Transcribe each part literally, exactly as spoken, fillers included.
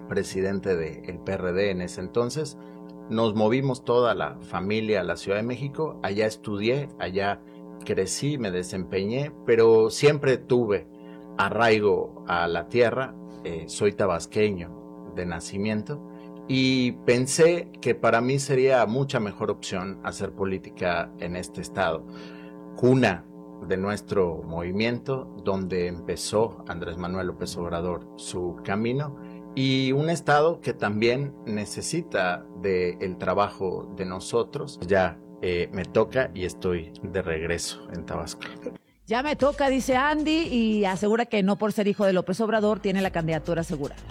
presidente del P R D en ese entonces. Nos movimos toda la familia a la Ciudad de México, allá estudié, allá crecí, me desempeñé, pero siempre tuve arraigo a la tierra, eh, soy tabasqueño de nacimiento, y pensé que para mí sería mucha mejor opción hacer política en este estado, cuna de nuestro movimiento, donde empezó Andrés Manuel López Obrador su camino, y un estado que también necesita del trabajo de nosotros. Ya eh, me toca y estoy de regreso en Tabasco. Ya me toca, dice Andy, y asegura que no por ser hijo de López Obrador tiene la candidatura asegurada.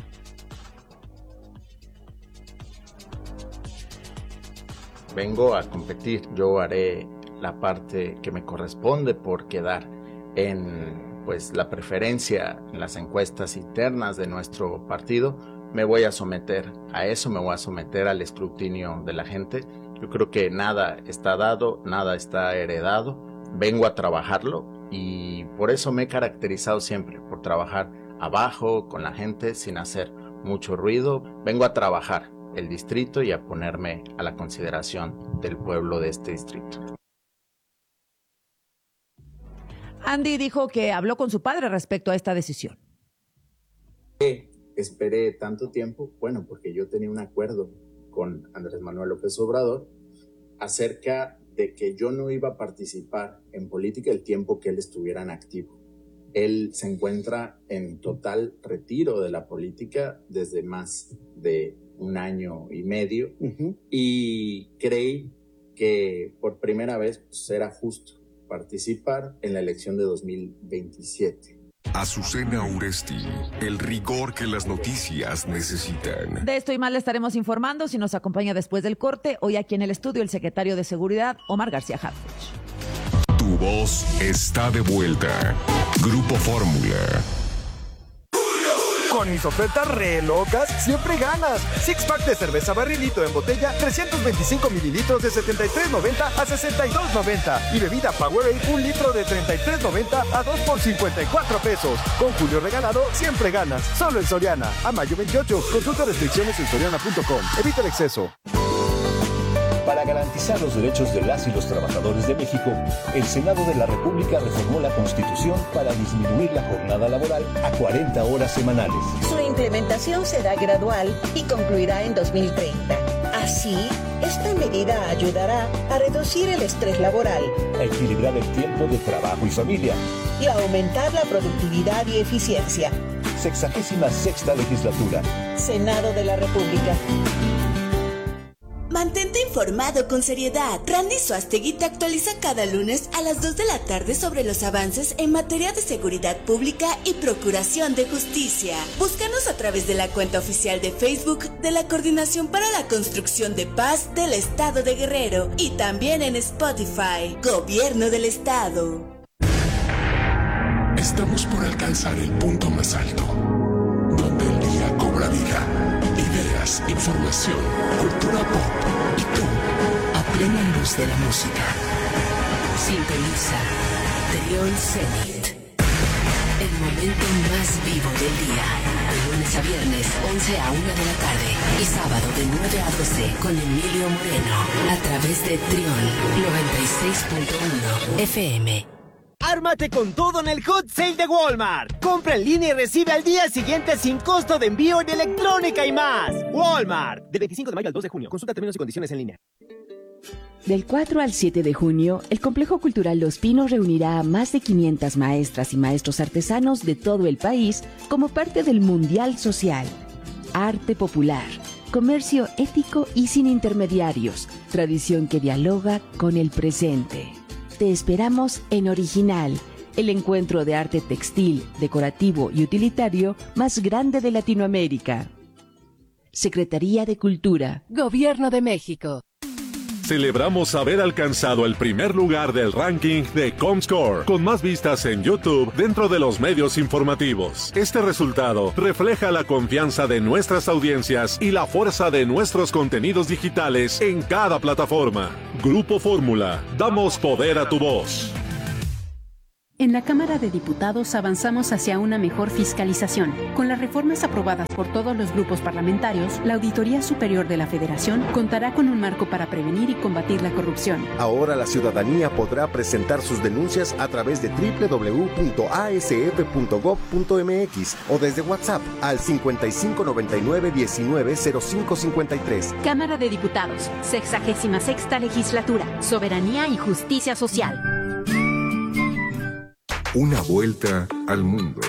Vengo a competir, yo haré la parte que me corresponde por quedar en pues la preferencia en las encuestas internas de nuestro partido. Me voy a someter a eso, me voy a someter al escrutinio de la gente. Yo creo que nada está dado, nada está heredado. Vengo a trabajarlo y por eso me he caracterizado siempre, por trabajar abajo con la gente sin hacer mucho ruido. Vengo a trabajar el distrito y a ponerme a la consideración del pueblo de este distrito. Andy dijo que habló con su padre respecto a esta decisión. ¿Qué esperé tanto tiempo? Bueno, porque yo tenía un acuerdo con Andrés Manuel López Obrador acerca de que yo no iba a participar en política el tiempo que él estuviera en activo. Él se encuentra en total retiro de la política desde más de un año y medio, uh-huh. y creí que por primera vez pues, era justo participar en la elección de dos mil veintisiete. Azucena Uresti, el rigor que las noticias necesitan. De esto y más le estaremos informando si nos acompaña después del corte. Hoy aquí en el estudio el secretario de Seguridad, Omar García Harfuch. Tu voz está de vuelta. Grupo Fórmula. Con mis ofertas re locas, siempre ganas. Six pack de cerveza barrilito en botella, trescientos veinticinco mililitros de setenta y tres noventa a sesenta y dos noventa. Y bebida Powerade, un litro de treinta y tres noventa a dos por cincuenta y cuatro pesos. Con Julio regalado, siempre ganas. Solo en Soriana. A mayo veintiocho. Consulta restricciones en soriana punto com. Evita el exceso. Para garantizar los derechos de las y los trabajadores de México, el Senado de la República reformó la Constitución para disminuir la jornada laboral a cuarenta horas semanales. Su implementación será gradual y concluirá en dos mil treinta. Así, esta medida ayudará a reducir el estrés laboral, a equilibrar el tiempo de trabajo y familia y a aumentar la productividad y eficiencia. Sexagésima sexta legislatura. Senado de la República. Mantente informado con seriedad. Randy Suastegui te actualiza cada lunes a las dos de la tarde sobre los avances en materia de seguridad pública y procuración de justicia. Búscanos a través de la cuenta oficial de Facebook de la Coordinación para la Construcción de Paz del Estado de Guerrero y también en Spotify. Gobierno del Estado. Estamos por alcanzar el punto más alto, donde el día cobra vida. Ideas, información, cultura pop y tú, a plena luz de la música. Sintoniza Trión Zenit, el momento más vivo del día. De lunes a viernes, once a una de la tarde. Y sábado de nueve a doce con Emilio Moreno. A través de Trión noventa y seis punto uno F M. Ármate con todo en el Hot Sale de Walmart. Compra en línea y recibe al día siguiente sin costo de envío en electrónica y más. Walmart. Del veinticinco de mayo al dos de junio. Consulta términos y condiciones en línea. Del cuatro al siete de junio, el Complejo Cultural Los Pinos reunirá a más de quinientas maestras y maestros artesanos de todo el país como parte del Mundial Social. Arte popular, comercio ético y sin intermediarios, tradición que dialoga con el presente. Te esperamos en Original, el encuentro de arte textil, decorativo y utilitario más grande de Latinoamérica. Secretaría de Cultura, Gobierno de México. Celebramos haber alcanzado el primer lugar del ranking de Comscore, con más vistas en YouTube dentro de los medios informativos. Este resultado refleja la confianza de nuestras audiencias y la fuerza de nuestros contenidos digitales en cada plataforma. Grupo Fórmula, damos poder a tu voz. En la Cámara de Diputados avanzamos hacia una mejor fiscalización. Con las reformas aprobadas por todos los grupos parlamentarios, la Auditoría Superior de la Federación contará con un marco para prevenir y combatir la corrupción. Ahora la ciudadanía podrá presentar sus denuncias a través de doble u doble u doble u punto a s f punto gob punto m x o desde WhatsApp al cincuenta y cinco noventa y nueve diecinueve cero cinco cincuenta y tres. Cámara de Diputados, sexagésima sexta legislatura, soberanía y justicia social. Una vuelta al mundo.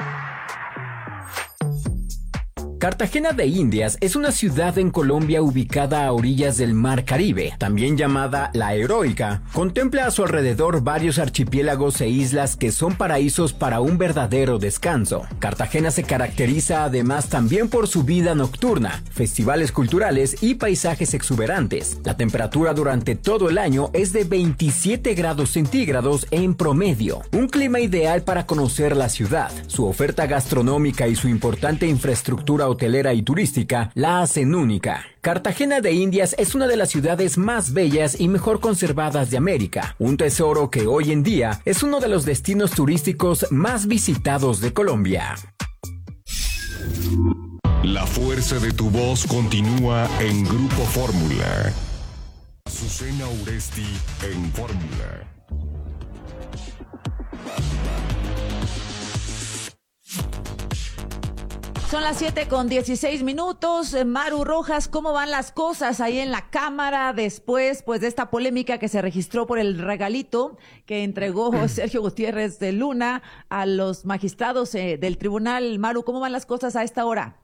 Cartagena de Indias es una ciudad en Colombia ubicada a orillas del Mar Caribe, también llamada La Heroica. Contempla a su alrededor varios archipiélagos e islas que son paraísos para un verdadero descanso. Cartagena se caracteriza además también por su vida nocturna, festivales culturales y paisajes exuberantes. La temperatura durante todo el año es de veintisiete grados centígrados en promedio, un clima ideal para conocer la ciudad. Su oferta gastronómica y su importante infraestructura hotelera y turística la hacen única. Cartagena de Indias es una de las ciudades más bellas y mejor conservadas de América, un tesoro que hoy en día es uno de los destinos turísticos más visitados de Colombia. La fuerza de tu voz continúa en Grupo Fórmula. Azucena Uresti en Fórmula. Son las siete con dieciséis minutos. Maru Rojas, ¿cómo van las cosas ahí en la Cámara después pues de esta polémica que se registró por el regalito que entregó Sergio Gutiérrez de Luna a los magistrados eh, del tribunal? Maru, ¿cómo van las cosas a esta hora?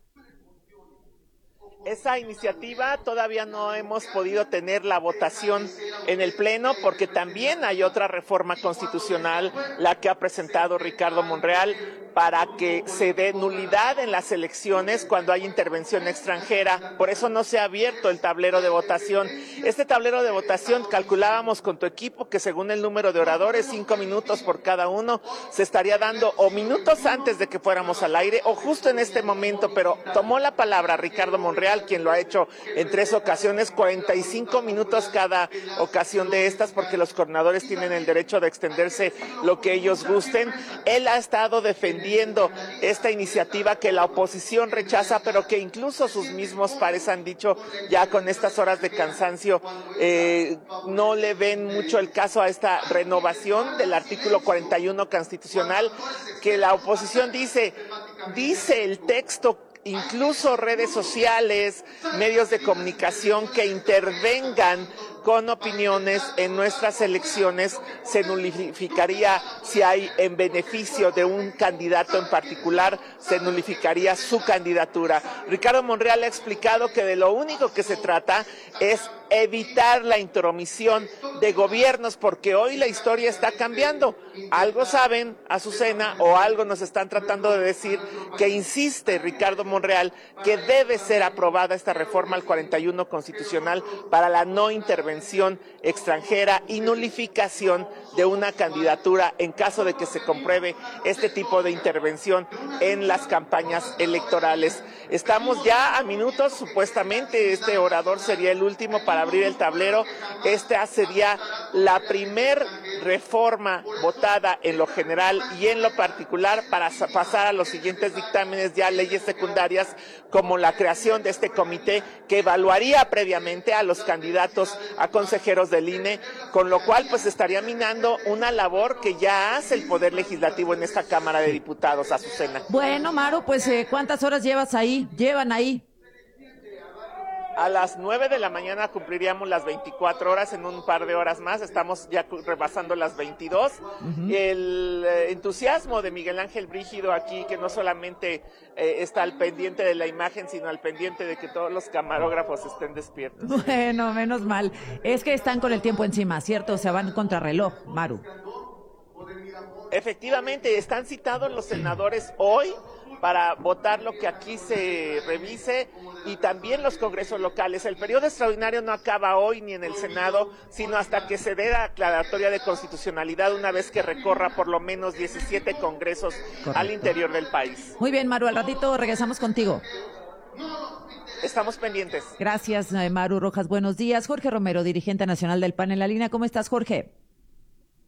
Esa iniciativa todavía no hemos podido tener la votación en el Pleno porque también hay otra reforma constitucional, la que ha presentado Ricardo Monreal, para que se dé nulidad en las elecciones cuando hay intervención extranjera. Por eso no se ha abierto el tablero de votación. Este tablero de votación calculábamos con tu equipo que según el número de oradores, cinco minutos por cada uno, se estaría dando o minutos antes de que fuéramos al aire o justo en este momento, pero tomó la palabra Ricardo Monreal, quien lo ha hecho en tres ocasiones, cuarenta y cinco minutos cada ocasión de estas, porque los coordinadores tienen el derecho de extenderse lo que ellos gusten. Él ha estado defendiendo esta iniciativa que la oposición rechaza, pero que incluso sus mismos pares han dicho ya con estas horas de cansancio, eh, no le ven mucho el caso a esta renovación del artículo cuarenta y uno constitucional, que la oposición dice, dice el texto, incluso redes sociales, medios de comunicación que intervengan con opiniones en nuestras elecciones, se nulificaría si hay en beneficio de un candidato en particular, se nulificaría su candidatura. Ricardo Monreal ha explicado que de lo único que se trata es evitar la intromisión de gobiernos, porque hoy la historia está cambiando. Algo saben, Azucena, o algo nos están tratando de decir, que insiste Ricardo Monreal que debe ser aprobada esta reforma al cuarenta y uno constitucional para la no intervención extranjera y nulificación de una candidatura en caso de que se compruebe este tipo de intervención en las campañas electorales. Estamos ya a minutos, supuestamente este orador sería el último para abrir el tablero. Esta sería la primer reforma votada en lo general y en lo particular para pasar a los siguientes dictámenes, ya leyes secundarias, como la creación de este comité que evaluaría previamente a los candidatos a consejeros del I N E, con lo cual pues estaría minando una labor que ya hace el Poder Legislativo en esta Cámara de Diputados, Azucena. Bueno, Maru, pues eh, ¿cuántas horas llevas ahí? ¿Llevan ahí? A las nueve de la mañana cumpliríamos las veinticuatro horas, en un par de horas más, estamos ya rebasando las veintidós. Uh-huh. El eh, entusiasmo de Miguel Ángel Brígido aquí, que no solamente eh, está al pendiente de la imagen, sino al pendiente de que todos los camarógrafos estén despiertos. Bueno, menos mal. Es que están con el tiempo encima, ¿cierto? O sea, van contra reloj, Maru. Efectivamente, están citados los senadores hoy para votar lo que aquí se revise, y también los congresos locales. El periodo extraordinario no acaba hoy ni en el Senado, sino hasta que se dé la aclaratoria de constitucionalidad, una vez que recorra por lo menos diecisiete congresos. Correcto. Al interior del país. Muy bien, Maru, al ratito regresamos contigo. Estamos pendientes. Gracias, Maru Rojas. Buenos días. Jorge Romero, dirigente nacional del P A N en la línea. ¿Cómo estás, Jorge?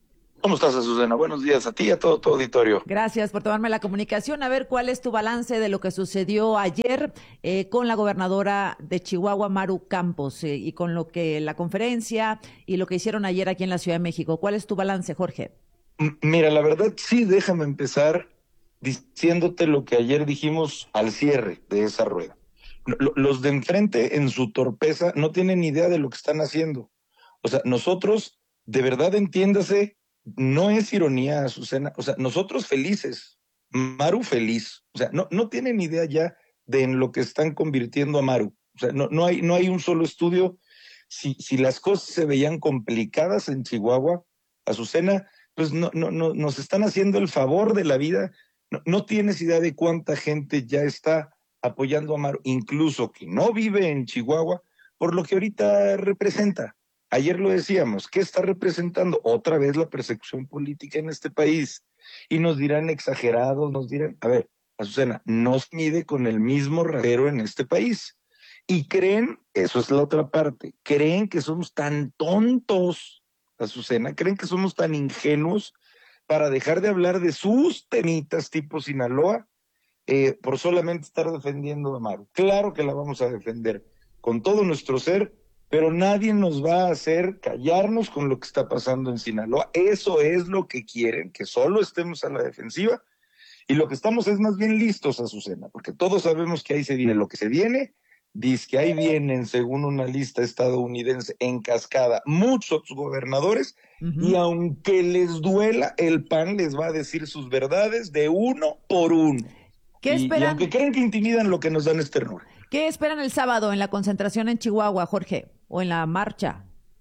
¿Cómo estás, Azucena? Buenos días a ti y a todo tu auditorio. Gracias por tomarme la comunicación. A ver, ¿cuál es tu balance de lo que sucedió ayer eh, con la gobernadora de Chihuahua, Maru Campos, eh, y con lo que la conferencia y lo que hicieron ayer aquí en la Ciudad de México? ¿Cuál es tu balance, Jorge? M- Mira, la verdad, sí, déjame empezar diciéndote lo que ayer dijimos al cierre de esa rueda. L- los de enfrente, en su torpeza, no tienen idea de lo que están haciendo. O sea, nosotros, de verdad, entiéndase, no es ironía, Azucena, o sea, nosotros felices, Maru feliz, o sea, no, no tienen idea ya de en lo que están convirtiendo a Maru. O sea, no, no hay, no hay un solo estudio. Si, si las cosas se veían complicadas en Chihuahua, Azucena, pues no, no, no, nos están haciendo el favor de la vida. No, no tienes idea de cuánta gente ya está apoyando a Maru, incluso que no vive en Chihuahua, por lo que ahorita representa. Ayer lo decíamos, ¿qué está representando? Otra vez la persecución política en este país. Y nos dirán exagerados, nos dirán, a ver, Azucena, no se mide con el mismo rasero en este país. Y creen, eso es la otra parte, creen que somos tan tontos, Azucena, creen que somos tan ingenuos para dejar de hablar de sus temitas tipo Sinaloa eh, por solamente estar defendiendo a Maru. Claro que la vamos a defender con todo nuestro ser, pero nadie nos va a hacer callarnos con lo que está pasando en Sinaloa. Eso es lo que quieren, que solo estemos a la defensiva, y lo que estamos es más bien listos, Azucena, porque todos sabemos que ahí se viene lo que se viene. Dice que ahí vienen, según una lista estadounidense, en cascada, muchos gobernadores, uh-huh. y aunque les duela, el P A N les va a decir sus verdades de uno por uno. ¿Qué y, esperan? Y aunque creen que intimidan, lo que nos dan es ternura. ¿Qué esperan el sábado en la concentración en Chihuahua, Jorge? ¿O en la marcha?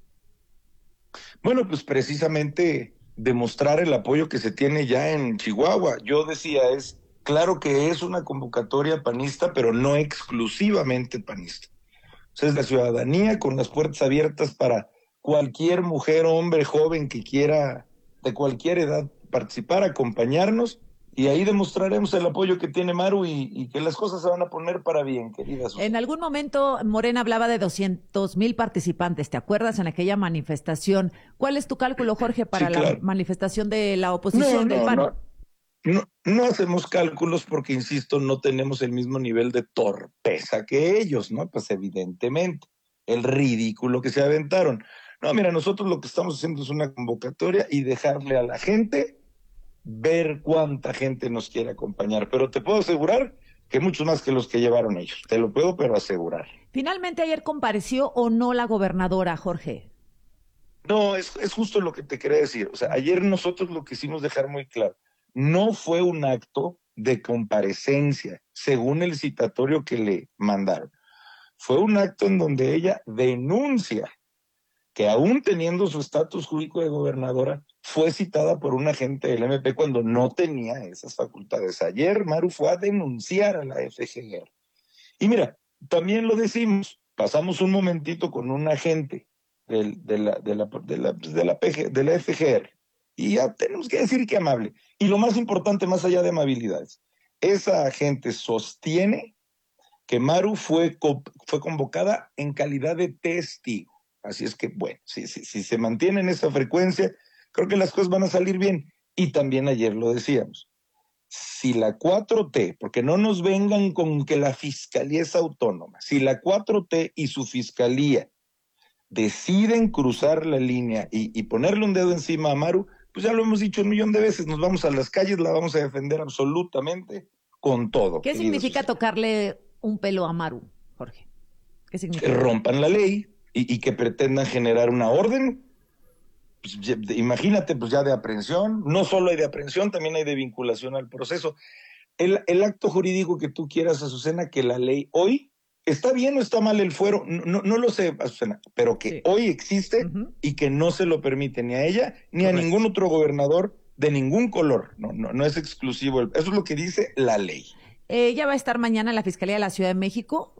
Bueno, pues precisamente demostrar el apoyo que se tiene ya en Chihuahua. Yo decía, es claro que es una convocatoria panista, pero no exclusivamente panista. O sea, es la ciudadanía con las puertas abiertas para cualquier mujer, hombre, joven que quiera, de cualquier edad, participar, acompañarnos. Y ahí demostraremos el apoyo que tiene Maru y, y que las cosas se van a poner para bien, querida Susana. En algún momento Morena hablaba de doscientos mil participantes, ¿te acuerdas? En aquella manifestación. ¿Cuál es tu cálculo, Jorge, para sí, claro. la manifestación de la oposición no, del no, P A N? No, no, no hacemos cálculos porque, insisto, no tenemos el mismo nivel de torpeza que ellos, ¿no? Pues evidentemente, el ridículo que se aventaron. No, mira, nosotros lo que estamos haciendo es una convocatoria y dejarle a la gente ver cuánta gente nos quiere acompañar, pero te puedo asegurar que muchos más que los que llevaron ellos, te lo puedo pero asegurar. Finalmente ayer compareció o no la gobernadora, Jorge. No, es, es justo lo que te quería decir, o sea, ayer nosotros lo quisimos dejar muy claro, no fue un acto de comparecencia, según el citatorio que le mandaron, fue un acto en donde ella denuncia que aún teniendo su estatus jurídico de gobernadora, fue citada por un agente del M P cuando no tenía esas facultades. Ayer Maru fue a denunciar a la F G R. Y mira, también lo decimos, pasamos un momentito con un agente del, de, la, de, la, de, la, de, la P G, de la F G R, y ya tenemos que decir que amable. Y lo más importante, más allá de amabilidades, esa agente sostiene que Maru fue, fue convocada en calidad de testigo. Así es que, bueno, si, si, si se mantiene en esa frecuencia, creo que las cosas van a salir bien. Y también ayer lo decíamos, si la cuatro T, porque no nos vengan con que la fiscalía es autónoma, si la cuatro T y su fiscalía deciden cruzar la línea y, y ponerle un dedo encima a Maru, pues ya lo hemos dicho un millón de veces, nos vamos a las calles, la vamos a defender absolutamente con todo. ¿Qué significa Susana. tocarle un pelo a Maru, Jorge? ¿Qué significa? Que rompan la ley. Y, y que pretendan generar una orden, pues, de, imagínate, pues ya de aprehensión, no solo hay de aprehensión, también hay de vinculación al proceso. El, el acto jurídico que tú quieras, Azucena, que la ley hoy, ¿está bien o está mal el fuero? No, no, no lo sé, Azucena, pero que sí. hoy existe uh-huh. y que no se lo permite ni a ella, ni Correcto. a ningún otro gobernador de ningún color, no, no, no es exclusivo, eso es lo que dice la ley. ¿Ella va a estar mañana en la Fiscalía de la Ciudad de México?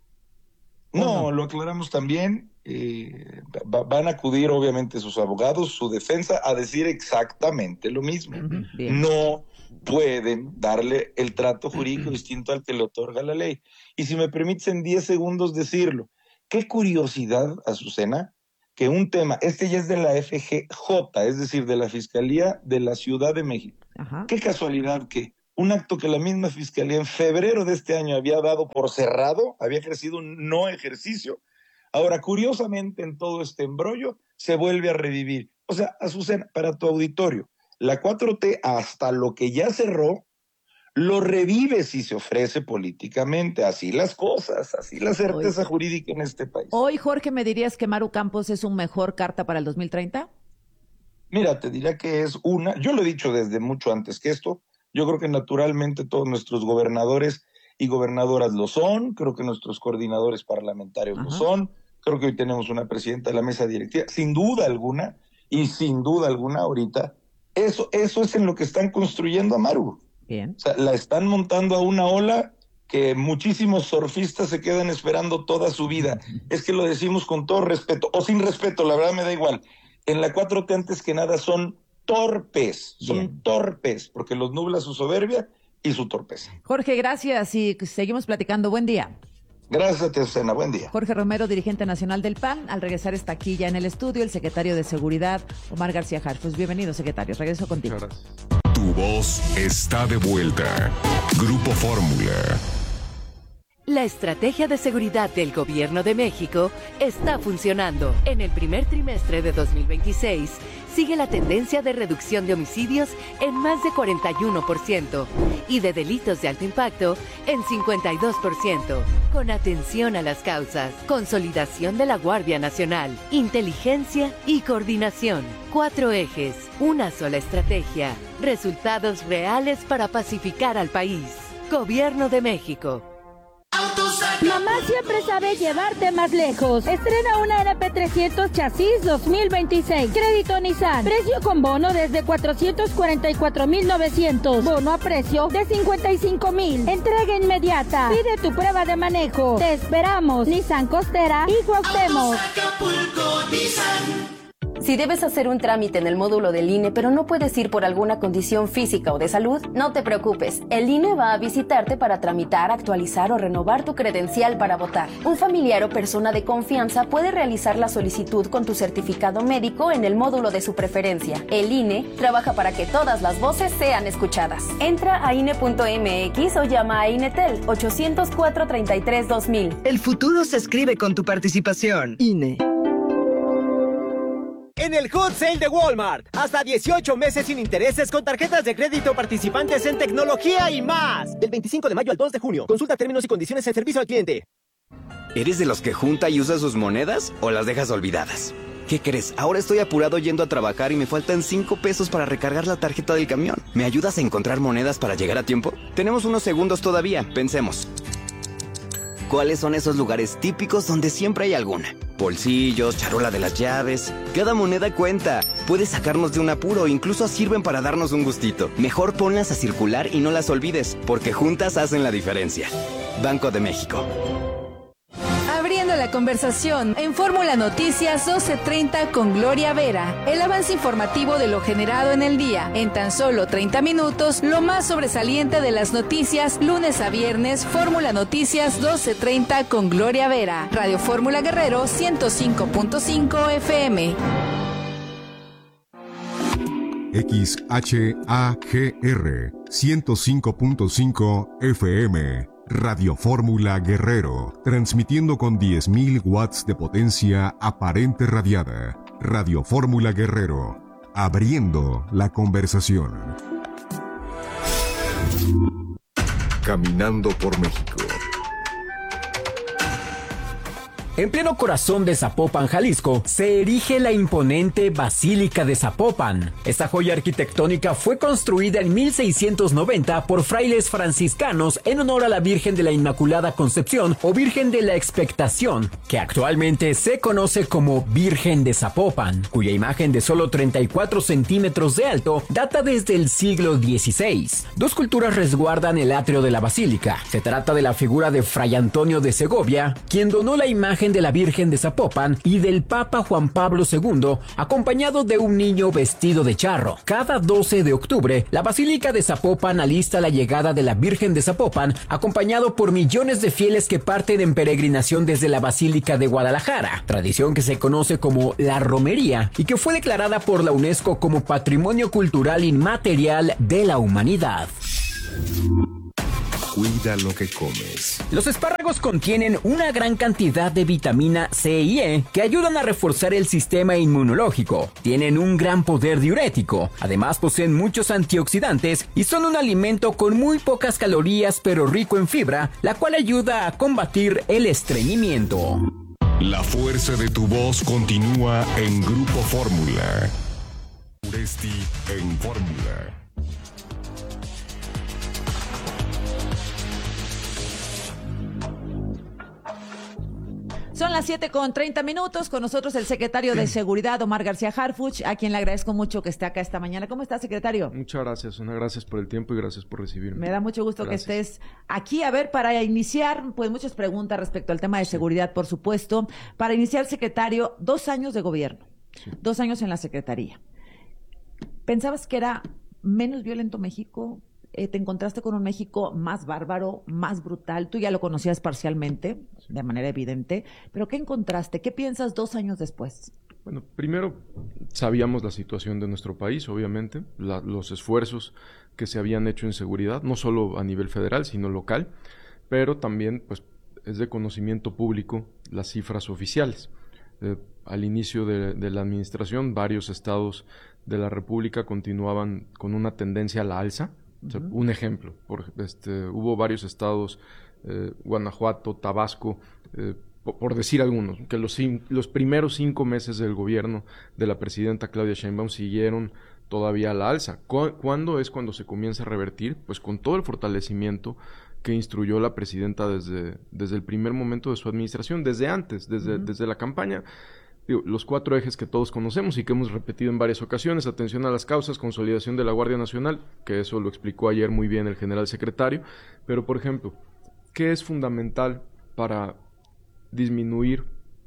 No, lo aclaramos también. Eh, va, van a acudir, obviamente, sus abogados, su defensa, a decir exactamente lo mismo. Bien. No pueden darle el trato jurídico distinto al que le otorga la ley. Y si me permites en diez segundos decirlo, qué curiosidad, Azucena, que un tema, este ya es de la F G J, es decir, de la Fiscalía de la Ciudad de México. Ajá. Qué casualidad que un acto que la misma Fiscalía en febrero de este año había dado por cerrado, había ejercido un no ejercicio, ahora curiosamente en todo este embrollo se vuelve a revivir. O sea, Azucena, para tu auditorio, la cuatro T hasta lo que ya cerró, lo revive si se ofrece políticamente. Así las cosas, así la certeza hoy, jurídica en este país. Hoy, Jorge, ¿me dirías que Maru Campos es un mejor carta para el dos mil treinta? Mira, te diría que es una, yo lo he dicho desde mucho antes que esto, yo creo que naturalmente todos nuestros gobernadores y gobernadoras lo son, creo que nuestros coordinadores parlamentarios Ajá. lo son, creo que hoy tenemos una presidenta de la mesa directiva, sin duda alguna, y sin duda alguna ahorita, eso, eso es en lo que están construyendo a Maru. Bien. O sea, la están montando a una ola que muchísimos surfistas se quedan esperando toda su vida. Es que lo decimos con todo respeto, o sin respeto, la verdad me da igual. En la cuatro T antes que nada son torpes, son Bien. torpes, porque los nubla su soberbia y su torpeza. Jorge, gracias y seguimos platicando. Buen día. Gracias a ti, Susana. Buen día. Jorge Romero, dirigente nacional del P A N. Al regresar está aquí ya en el estudio el secretario de Seguridad, Omar García Harfuch. Bienvenido, secretario. Regreso contigo. Gracias. Tu voz está de vuelta. Grupo Fórmula. La estrategia de seguridad del Gobierno de México está funcionando. En el primer trimestre de dos mil veintiséis, sigue la tendencia de reducción de homicidios en más de cuarenta y uno por ciento y de delitos de alto impacto en cincuenta y dos por ciento. Con atención a las causas, consolidación de la Guardia Nacional, inteligencia y coordinación. Cuatro ejes, una sola estrategia, resultados reales para pacificar al país. Gobierno de México. Mamá siempre sabe llevarte más lejos. Estrena una N P trescientos Chasis dos mil veintiséis. Crédito Nissan. Precio con bono desde cuatrocientos cuarenta y cuatro mil novecientos. Bono a precio de cincuenta y cinco mil. Entrega inmediata. Pide tu prueba de manejo. Te esperamos. Nissan Costera y Cuauhtémoc. Si debes hacer un trámite en el módulo del I N E, pero no puedes ir por alguna condición física o de salud, no te preocupes. El I N E va a visitarte para tramitar, actualizar o renovar tu credencial para votar. Un familiar o persona de confianza puede realizar la solicitud con tu certificado médico en el módulo de su preferencia. El I N E trabaja para que todas las voces sean escuchadas. Entra a I N E punto M X o llama a INETEL ochocientos cuatro, treinta y tres, dos mil. El futuro se escribe con tu participación. I N E. En el Hot Sale de Walmart, hasta dieciocho meses sin intereses con tarjetas de crédito participantes en tecnología y más. Del veinticinco de mayo al dos de junio. Consulta términos y condiciones en servicio al cliente. ¿Eres de los que junta y usa sus monedas o las dejas olvidadas? ¿Qué crees? Ahora estoy apurado yendo a trabajar y me faltan cinco pesos para recargar la tarjeta del camión. ¿Me ayudas a encontrar monedas para llegar a tiempo? Tenemos unos segundos todavía, pensemos. ¿Cuáles son esos lugares típicos donde siempre hay alguna? Bolsillos, charola de las llaves. Cada moneda cuenta. Puede sacarnos de un apuro, incluso sirven para darnos un gustito. Mejor ponlas a circular y no las olvides, porque juntas hacen la diferencia. Banco de México. Abriendo la conversación en Fórmula Noticias doce treinta con Gloria Vera. El avance informativo de lo generado en el día. En tan solo treinta minutos, lo más sobresaliente de las noticias, lunes a viernes, Fórmula Noticias doce treinta con Gloria Vera. Radio Fórmula Guerrero ciento cinco punto cinco F M. X H A G R ciento cinco punto cinco F M. Radio Fórmula Guerrero, transmitiendo con diez mil watts de potencia aparente radiada. Radio Fórmula Guerrero, abriendo la conversación. Caminando por México. En pleno corazón de Zapopan, Jalisco, se erige la imponente Basílica de Zapopan. Esta joya arquitectónica fue construida en mil seiscientos noventa por frailes franciscanos en honor a la Virgen de la Inmaculada Concepción o Virgen de la Expectación, que actualmente se conoce como Virgen de Zapopan, cuya imagen de solo treinta y cuatro centímetros de alto data desde el siglo dieciséis. Dos culturas resguardan el atrio de la basílica. Se trata de la figura de Fray Antonio de Segovia, quien donó la imagen imagen de la Virgen de Zapopan y del Papa Juan Pablo segundo, acompañado de un niño vestido de charro. Cada doce de octubre, la Basílica de Zapopan alista la llegada de la Virgen de Zapopan, acompañado por millones de fieles que parten en peregrinación desde la Basílica de Guadalajara, tradición que se conoce como la romería y que fue declarada por la UNESCO como Patrimonio Cultural Inmaterial de la Humanidad. Cuida lo que comes. Los espárragos contienen una gran cantidad de vitamina C y E que ayudan a reforzar el sistema inmunológico. Tienen un gran poder diurético. Además, poseen muchos antioxidantes y son un alimento con muy pocas calorías pero rico en fibra, la cual ayuda a combatir el estreñimiento. La fuerza de tu voz continúa en Grupo Fórmula. Uresti en Fórmula. Son las siete con treinta minutos. Con nosotros el secretario de Seguridad, Omar García Harfuch, a quien le agradezco mucho que esté acá esta mañana. ¿Cómo está, secretario? Muchas gracias, una gracias por el tiempo y gracias por recibirme. Me da mucho gusto gracias. que estés aquí. A ver, para iniciar, pues muchas preguntas respecto al tema de seguridad, por supuesto. Para iniciar, secretario, dos años de gobierno, sí. dos años en la Secretaría. ¿Pensabas que era menos violento México? Eh, ¿Te encontraste con un México más bárbaro, más brutal? Tú ya lo conocías parcialmente, sí. de manera evidente, pero ¿qué encontraste? ¿Qué piensas dos años después? Bueno, primero sabíamos la situación de nuestro país, obviamente, la, los esfuerzos que se habían hecho en seguridad, no solo a nivel federal, sino local, pero también pues es de conocimiento público las cifras oficiales. Eh, al inicio de, de la administración, varios estados de la República continuaban con una tendencia a la alza. O sea, uh-huh. Un ejemplo, por, este, hubo varios estados, eh, Guanajuato, Tabasco, eh, por, por decir algunos, que los, los primeros cinco meses del gobierno de la presidenta Claudia Sheinbaum siguieron todavía a la alza. ¿Cu- ¿Cuándo es cuando se comienza a revertir? Pues con todo el fortalecimiento que instruyó la presidenta desde, desde el primer momento de su administración, desde antes, desde, uh-huh. desde la campaña. Digo, los cuatro ejes que todos conocemos y que hemos repetido en varias ocasiones: atención a las causas, consolidación de la Guardia Nacional, que eso lo explicó ayer muy bien el general secretario, pero por ejemplo, ¿qué es fundamental para disminuir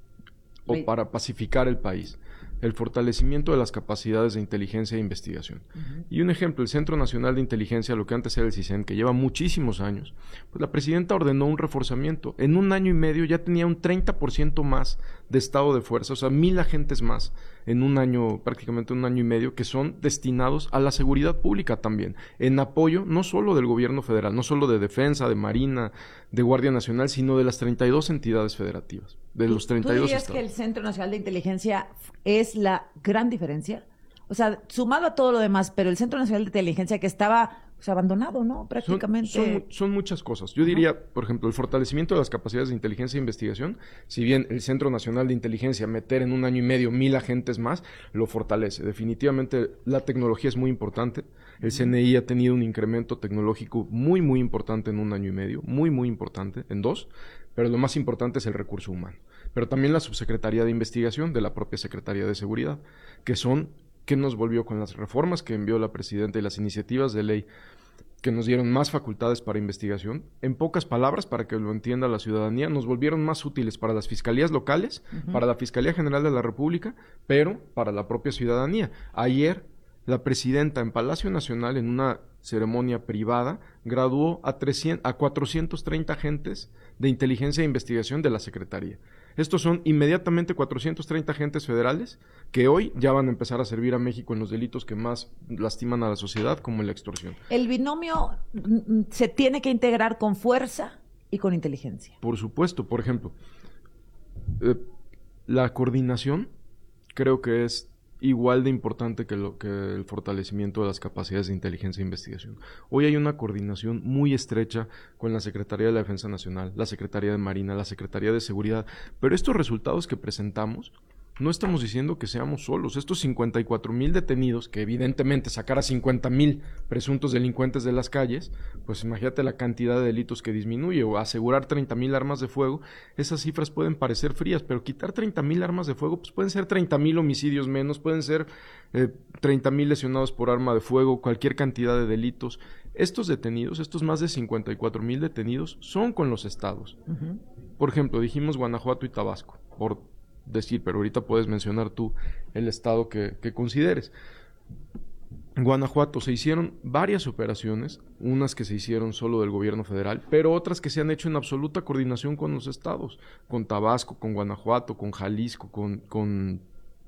o sí. para pacificar el país? El fortalecimiento de las capacidades de inteligencia e investigación. Uh-huh. Y un ejemplo, el Centro Nacional de Inteligencia, lo que antes era el CISEN, que lleva muchísimos años, pues la presidenta ordenó un reforzamiento. En un año y medio ya tenía un treinta por ciento más de estado de fuerza, o sea, mil agentes más en un año, prácticamente un año y medio, que son destinados a la seguridad pública también, en apoyo no solo del gobierno federal, no solo de Defensa, de Marina, de Guardia Nacional, sino de las treinta y dos entidades federativas, de los treinta y dos ¿Tú dirías estados. que el Centro Nacional de Inteligencia es la gran diferencia? O sea, sumado a todo lo demás, pero el Centro Nacional de Inteligencia que estaba pues, abandonado, ¿no? Prácticamente. Son, son, son muchas cosas. Yo diría, uh-huh. por ejemplo, el fortalecimiento de las capacidades de inteligencia e investigación. Si bien el Centro Nacional de Inteligencia, meter en un año y medio mil agentes más, lo fortalece. Definitivamente la tecnología es muy importante. El C N I ha tenido un incremento tecnológico muy, muy importante en un año y medio. Muy, muy importante, en dos. Pero lo más importante es el recurso humano. Pero también la Subsecretaría de Investigación de la propia Secretaría de Seguridad, que son... que nos volvió con las reformas que envió la presidenta y las iniciativas de ley que nos dieron más facultades para investigación. En pocas palabras, para que lo entienda la ciudadanía, nos volvieron más útiles para las fiscalías locales, uh-huh. para la Fiscalía General de la República, pero para la propia ciudadanía. Ayer, la presidenta en Palacio Nacional, en una ceremonia privada, graduó a, trescientos, a cuatrocientos treinta agentes de inteligencia e investigación de la Secretaría. Estos son inmediatamente cuatrocientos treinta agentes federales que hoy ya van a empezar a servir a México en los delitos que más lastiman a la sociedad, como la extorsión. ¿El binomio se tiene que integrar con fuerza y con inteligencia? Por supuesto. Por ejemplo, eh, la coordinación creo que es igual de importante que, lo, que el fortalecimiento de las capacidades de inteligencia e investigación. Hoy hay una coordinación muy estrecha con la Secretaría de la Defensa Nacional, la Secretaría de Marina, la Secretaría de Seguridad, pero estos resultados que presentamos, no estamos diciendo que seamos solos. Estos cincuenta y cuatro mil detenidos, que evidentemente sacar a cincuenta mil presuntos delincuentes de las calles, pues imagínate la cantidad de delitos que disminuye, o asegurar treinta mil armas de fuego, esas cifras pueden parecer frías, pero quitar treinta mil armas de fuego, pues pueden ser treinta mil homicidios menos, pueden ser eh, treinta mil lesionados por arma de fuego, cualquier cantidad de delitos. Estos detenidos, estos más de cincuenta y cuatro mil detenidos, son con los estados. Uh-huh. Por ejemplo, dijimos Guanajuato y Tabasco, por decir, pero ahorita puedes mencionar tú el estado que, que consideres. En Guanajuato se hicieron varias operaciones, unas que se hicieron solo del gobierno federal, pero otras que se han hecho en absoluta coordinación con los estados, con Tabasco, con Guanajuato, con Jalisco, con, con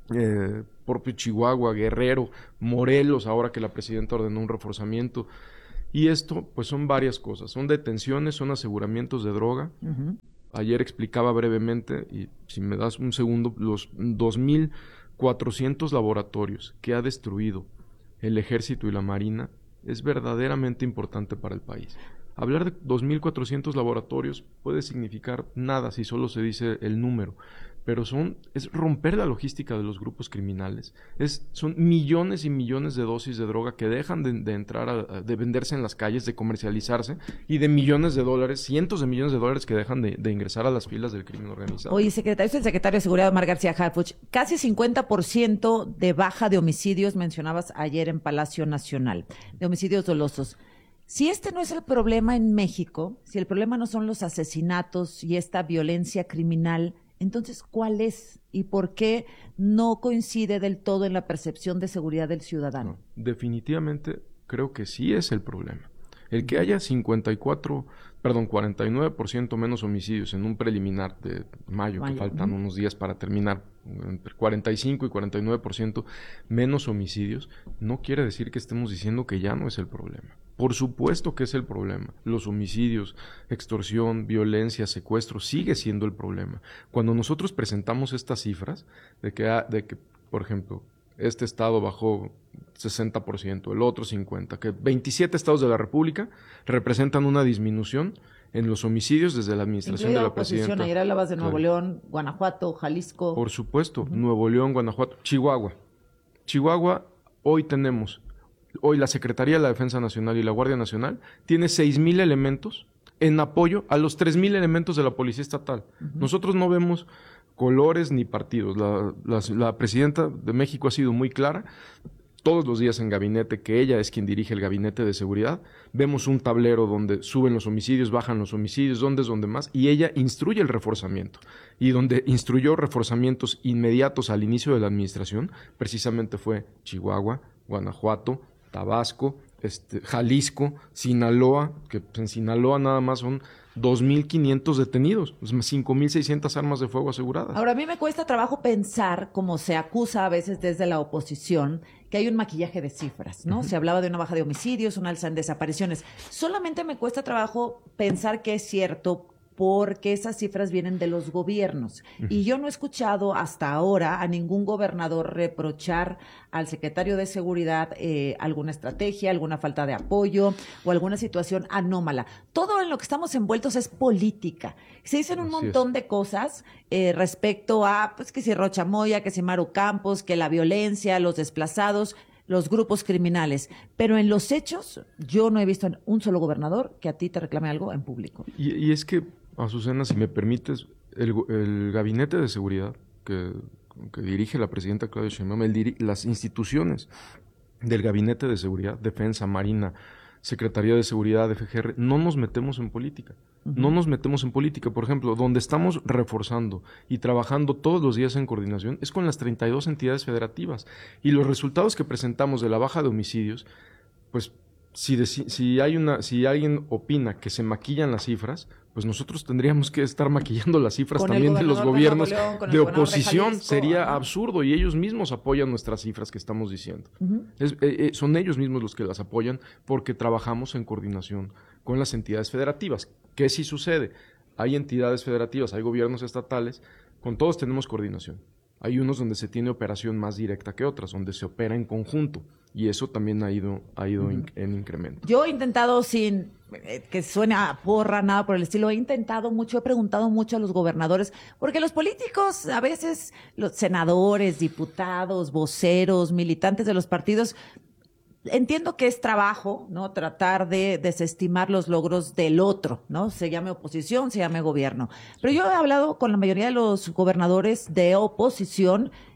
eh, propio Chihuahua, Guerrero, Morelos, ahora que la presidenta ordenó un reforzamiento. Y esto, pues son varias cosas, son detenciones, son aseguramientos de droga. Uh-huh. Ayer explicaba brevemente, y si me das un segundo, los dos mil cuatrocientos laboratorios que ha destruido el Ejército y la Marina es verdaderamente importante para el país. Hablar de dos mil cuatrocientos laboratorios puede significar nada si solo se dice el número, pero son es romper la logística de los grupos criminales. Es, son millones y millones de dosis de droga que dejan de, de entrar, a, de venderse en las calles, de comercializarse, y de millones de dólares, cientos de millones de dólares que dejan de, de ingresar a las filas del crimen organizado. Oye, secretario, es el secretario de Seguridad, Omar García Harfuch. Casi cincuenta por ciento de baja de homicidios, mencionabas ayer en Palacio Nacional, de homicidios dolosos. Si este no es el problema en México, si el problema no son los asesinatos y esta violencia criminal, entonces, ¿cuál es y por qué no coincide del todo en la percepción de seguridad del ciudadano? No, definitivamente creo que sí es el problema. El que haya cincuenta y cuatro, perdón, cuarenta y nueve por ciento menos homicidios en un preliminar de mayo, mayo. que faltan uh-huh. unos días para terminar, entre cuarenta y cinco y cuarenta y nueve por ciento menos homicidios, no quiere decir que estemos diciendo que ya no es el problema. Por supuesto que es el problema. Los homicidios, extorsión, violencia, secuestro, sigue siendo el problema. Cuando nosotros presentamos estas cifras de que, de que por ejemplo, este estado bajó sesenta por ciento, el otro cincuenta por ciento, que veintisiete estados de la República representan una disminución en los homicidios desde la administración Incluida de la presidenta. Ayer hablabas de Nuevo claro. León, Guanajuato, Jalisco. Por supuesto, uh-huh. Nuevo León, Guanajuato, Chihuahua. Chihuahua, hoy tenemos, hoy la Secretaría de la Defensa Nacional y la Guardia Nacional tiene seis mil elementos en apoyo a los tres mil elementos de la Policía Estatal. Uh-huh. Nosotros no vemos colores ni partidos. La, la, la presidenta de México ha sido muy clara. Todos los días en gabinete, que ella es quien dirige el gabinete de seguridad, vemos un tablero donde suben los homicidios, bajan los homicidios, dónde es donde más, y ella instruye el reforzamiento. Y donde instruyó reforzamientos inmediatos al inicio de la administración, precisamente fue Chihuahua, Guanajuato, Tabasco, este, Jalisco, Sinaloa, que en Sinaloa nada más son dos mil quinientos detenidos, cinco mil seiscientas armas de fuego aseguradas. Ahora, a mí me cuesta trabajo pensar, como se acusa a veces desde la oposición, que hay un maquillaje de cifras, ¿no? Uh-huh. Se hablaba de una baja de homicidios, una alza en desapariciones. Solamente me cuesta trabajo pensar que es cierto, porque esas cifras vienen de los gobiernos. Uh-huh. Y yo no he escuchado hasta ahora a ningún gobernador reprochar al secretario de Seguridad eh, alguna estrategia, alguna falta de apoyo o alguna situación anómala. Todo en lo que estamos envueltos es política. Se dicen un Así montón es. de cosas eh, respecto a, pues, que si Rocha Moya, que si Maru Campos, que la violencia, los desplazados, los grupos criminales. Pero en los hechos, yo no he visto un solo gobernador que a ti te reclame algo en público. Y, y es que, Azucena, si me permites, el, el gabinete de seguridad que, que dirige la presidenta Claudia Sheinbaum, el diri- las instituciones del gabinete de seguridad, Defensa, Marina, Secretaría de Seguridad, F G R, no nos metemos en política. Uh-huh. No nos metemos en política. Por ejemplo, donde estamos reforzando y trabajando todos los días en coordinación es con las treinta y dos entidades federativas. Y los resultados que presentamos de la baja de homicidios, pues si, de, si, hay una, si alguien opina que se maquillan las cifras, pues nosotros tendríamos que estar maquillando las cifras con también de los gobiernos de, León, de oposición. De Sería ¿no? absurdo, y ellos mismos apoyan nuestras cifras que estamos diciendo. Uh-huh. Es, eh, eh, son ellos mismos los que las apoyan porque trabajamos en coordinación con las entidades federativas. ¿Qué sí sucede? Hay entidades federativas, hay gobiernos estatales, con todos tenemos coordinación. Hay unos donde se tiene operación más directa que otras, donde se opera en conjunto, y eso también ha ido, ha ido uh-huh. in, en incremento. Yo he intentado, sin eh, que suene a porra, nada por el estilo, he intentado mucho, he preguntado mucho a los gobernadores, porque los políticos, a veces los senadores, diputados, voceros, militantes de los partidos, entiendo que es trabajo, ¿no? Tratar de desestimar los logros del otro, ¿no? Se llame oposición, se llame gobierno. Pero yo he hablado con la mayoría de los gobernadores de oposición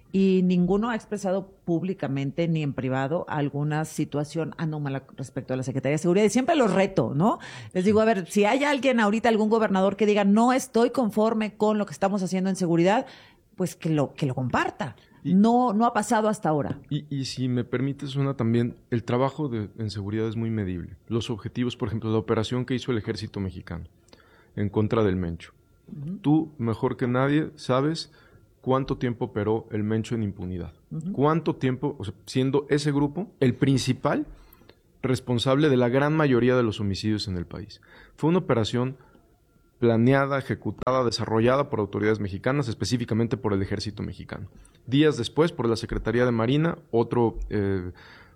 y ninguno ha expresado públicamente ni en privado alguna situación anómala respecto a la Secretaría de Seguridad. Y siempre los reto, ¿no? Les digo, a ver, si hay alguien ahorita, algún gobernador que diga no estoy conforme con lo que estamos haciendo en seguridad, pues que lo, que lo comparta. Y, no, no ha pasado hasta ahora. Y, y si me permites una también, el trabajo de, en seguridad es muy medible. Los objetivos, por ejemplo, la operación que hizo el Ejército Mexicano en contra del Mencho. Uh-huh. Tú, mejor que nadie, sabes cuánto tiempo operó el Mencho en impunidad. Uh-huh. Cuánto tiempo, o sea, siendo ese grupo el principal responsable de la gran mayoría de los homicidios en el país. Fue una operación planeada, ejecutada, desarrollada por autoridades mexicanas, específicamente por el Ejército Mexicano. Días después, por la Secretaría de Marina, otro eh,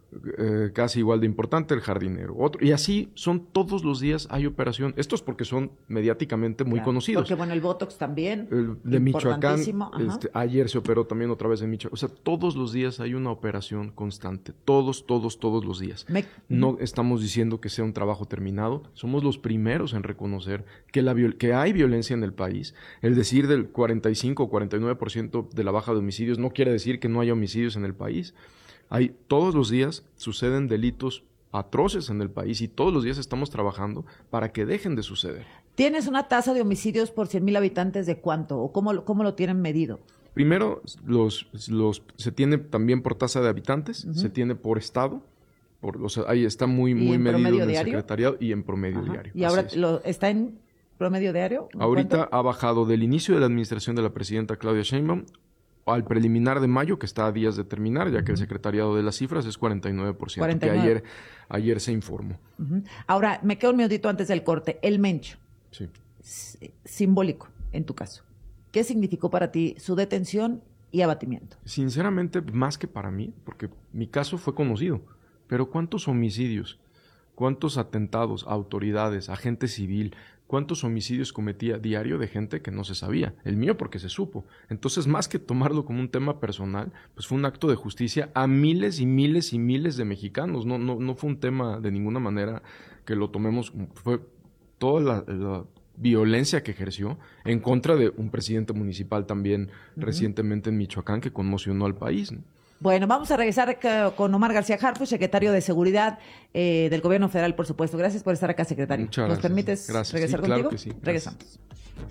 eh, casi igual de importante, el Jardinero. Otro, y así son todos los días hay operación. Esto es porque son mediáticamente muy claro, conocidos. Porque, bueno, el Botox también, el de Michoacán, este, ayer se operó también otra vez en Michoacán. O sea, todos los días hay una operación constante. Todos, todos, todos los días. Me... No estamos diciendo que sea un trabajo terminado. Somos los primeros en reconocer que, la viol- que hay violencia en el país. El decir del cuarenta y cinco o cuarenta y nueve por ciento de la baja de homicidios no quiere decir que no haya homicidios en el país. Hay, todos los días suceden delitos atroces en el país y todos los días estamos trabajando para que dejen de suceder. ¿Tienes una tasa de homicidios por cien mil habitantes de cuánto? ¿O cómo, cómo lo tienen medido? Primero, los, los, se tiene también por tasa de habitantes, uh-huh. se tiene por estado, por, o sea, ahí está muy, muy medido en el diario? secretariado y en promedio Ajá. diario. ¿Y ahora lo, está en promedio diario? Ahorita ¿Cuánto? Ha bajado del inicio de la administración de la presidenta Claudia Sheinbaum al preliminar de mayo, que está a días de terminar, ya uh-huh. que el secretariado de las cifras es cuarenta y nueve por ciento, cuarenta y nueve. Que ayer, ayer se informó. Uh-huh. Ahora, me quedo un minutito antes del corte. El Mencho, sí. S- simbólico en tu caso. ¿Qué significó para ti su detención y abatimiento? Sinceramente, más que para mí, porque mi caso fue conocido, pero ¿cuántos homicidios, cuántos atentados a autoridades, a gente civil, cuántos homicidios cometía diario de gente que no se sabía? El mío porque se supo. Entonces, más que tomarlo como un tema personal, pues fue un acto de justicia a miles y miles y miles de mexicanos. No, no, no fue un tema de ninguna manera que lo tomemos, fue toda la, la violencia que ejerció en contra de un presidente municipal también uh-huh. recientemente en Michoacán que conmocionó al país, ¿no? Bueno, vamos a regresar con Omar García Harfuch, secretario de Seguridad eh, del Gobierno Federal, por supuesto. Gracias por estar acá, secretario. Muchas ¿Nos gracias. permites gracias. regresar sí, contigo? Claro que sí. Regresamos.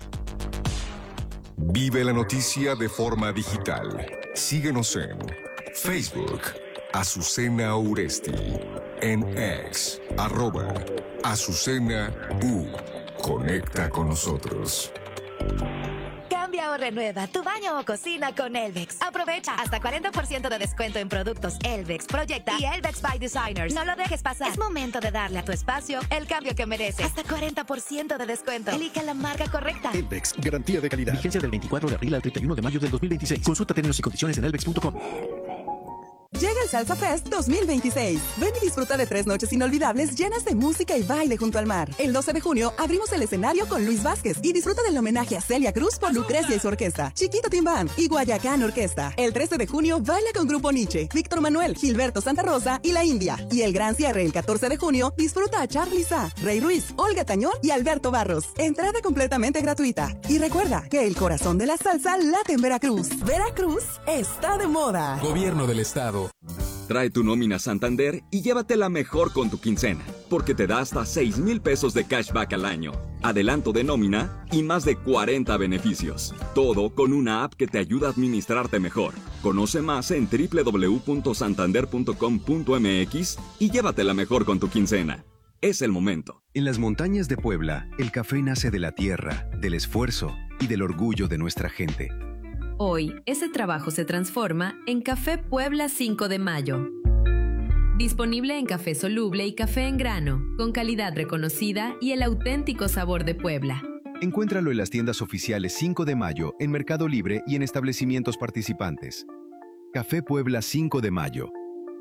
Vive la noticia de forma digital. Síguenos en Facebook, Azucena Uresti, en X, arroba Azucena U. Conecta con nosotros. Cambia o renueva tu baño o cocina con Elvex. Aprovecha hasta cuarenta por ciento de descuento en productos Elvex, Proyecta y Elvex by Designers. No lo dejes pasar. Es momento de darle a tu espacio el cambio que merece. Hasta cuarenta por ciento de descuento. Elige la marca correcta. Elvex, garantía de calidad. Vigencia del veinticuatro de abril al treinta y uno de mayo del dos mil veintiséis. Consulta términos y condiciones en elvex punto com. Llega el Salsa Fest dos mil veintiséis. Ven y disfruta de tres noches inolvidables llenas de música y baile junto al mar. El doce de junio abrimos el escenario con Luis Vázquez y disfruta del homenaje a Celia Cruz por Lucrecia y su orquesta, Chiquito Tim Band y Guayacán Orquesta. El trece de junio baila con Grupo Nietzsche, Víctor Manuel, Gilberto Santa Rosa y La India. Y el gran cierre el catorce de junio disfruta a Charly Sa, Rey Ruiz, Olga Tañón y Alberto Barros. Entrada completamente gratuita. Y recuerda que el corazón de la salsa late en Veracruz. Veracruz está de moda. Gobierno del Estado. Trae tu nómina Santander y llévatela mejor con tu quincena, porque te da hasta seis mil pesos de cashback al año, adelanto de nómina y más de cuarenta beneficios. Todo con una app que te ayuda a administrarte mejor. Conoce más en doble u doble u doble u punto santander punto com punto m x y llévatela mejor con tu quincena. Es el momento. En las montañas de Puebla, el café nace de la tierra, del esfuerzo y del orgullo de nuestra gente. Hoy, ese trabajo se transforma en Café Puebla cinco de mayo. Disponible en café soluble y café en grano, con calidad reconocida y el auténtico sabor de Puebla. Encuéntralo en las tiendas oficiales cinco de mayo, en Mercado Libre y en establecimientos participantes. Café Puebla cinco de mayo.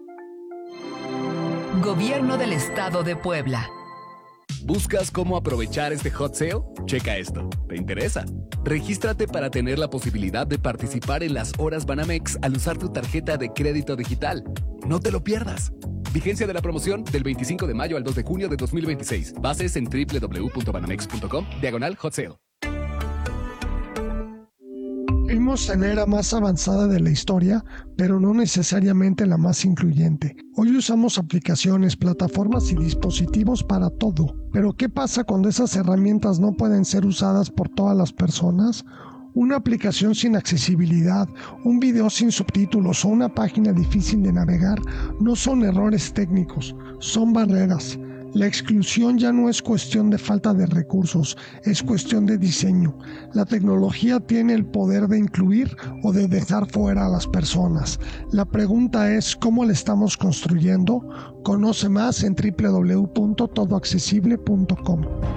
Gobierno del Estado de Puebla. ¿Buscas cómo aprovechar este hot sale? Checa esto. ¿Te interesa? Regístrate para tener la posibilidad de participar en las horas Banamex al usar tu tarjeta de crédito digital. No te lo pierdas. Vigencia de la promoción del veinticinco de mayo al dos de junio de dos mil veintiséis. Bases en doble u doble u doble u punto banamex punto com, diagonal hot sale. Vivimos en la era más avanzada de la historia, pero no necesariamente la más incluyente. Hoy usamos aplicaciones, plataformas y dispositivos para todo. Pero ¿qué pasa cuando esas herramientas no pueden ser usadas por todas las personas? Una aplicación sin accesibilidad, un video sin subtítulos o una página difícil de navegar no son errores técnicos, son barreras. La exclusión ya no es cuestión de falta de recursos, es cuestión de diseño. La tecnología tiene el poder de incluir o de dejar fuera a las personas. La pregunta es ¿cómo la estamos construyendo? Conoce más en doble u doble u doble u punto todo accesible punto com.